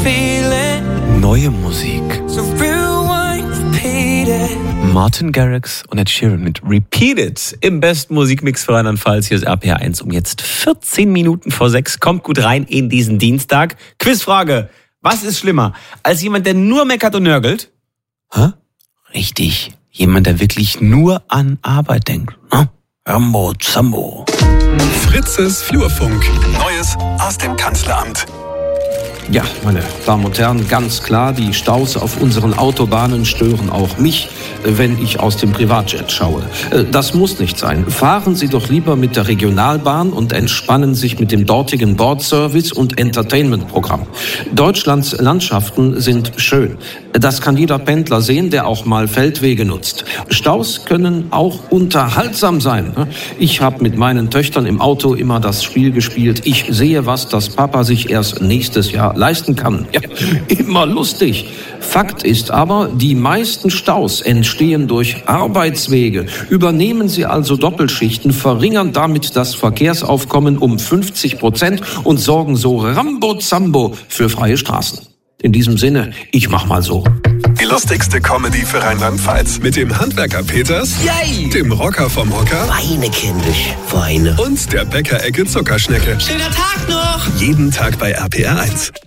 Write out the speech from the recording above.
feeling. Neue Musik. So rewind, repeat it. Martin Garrix und Ed Sheeran mit Repeat It im besten Musikmix für Rheinland-Pfalz. Hier ist RPR1 um jetzt 14 Minuten vor 6. Kommt gut rein in diesen Dienstag. Quizfrage. Was ist schlimmer? Als jemand, der nur meckert und nörgelt? Richtig. Jemand, der wirklich nur an Arbeit denkt. Rambo Zambo. Fritzes Flurfunk. Neues aus dem Kanzleramt. Ja, meine Damen und Herren, ganz klar, die Staus auf unseren Autobahnen stören auch mich, wenn ich aus dem Privatjet schaue. Das muss nicht sein. Fahren Sie doch lieber mit der Regionalbahn und entspannen sich mit dem dortigen Bordservice und Entertainment-Programm. Deutschlands Landschaften sind schön. Das kann jeder Pendler sehen, der auch mal Feldwege nutzt. Staus können auch unterhaltsam sein. Ich habe mit meinen Töchtern im Auto immer das Spiel gespielt. Ich sehe was, das Papa sich erst nächstes Jahr leisten kann. Ja, immer lustig. Fakt ist aber, die meisten Staus entstehen durch Arbeitswege. Übernehmen Sie also Doppelschichten, verringern damit das Verkehrsaufkommen um 50% und sorgen so Rambo-Zambo für freie Straßen. In diesem Sinne, ich mach mal so. Die lustigste Comedy für Rheinland-Pfalz mit dem Handwerker Peters, Yay! dem Rocker vom Hocker Weine kindisch, Weine. und der Bäckerecke Zuckerschnecke. Schöner Tag noch! Jeden Tag bei RPR1.